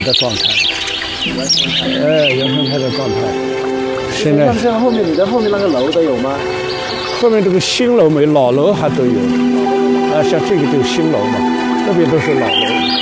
的状态，原生态的状态。现在像后面你的后面那个楼都有吗？ 后面这个新楼没，老楼还都有。像这个就是新楼嘛，那边都是老楼。